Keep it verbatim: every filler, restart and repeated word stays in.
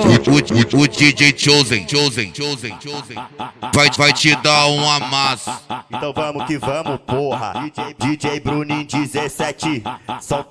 O, o, o D J Chosen, Chosen, Chosen, Chosen vai, vai te dar um amasso. Então vamos que vamos, porra. D J, D J Bruninho dezessete, solta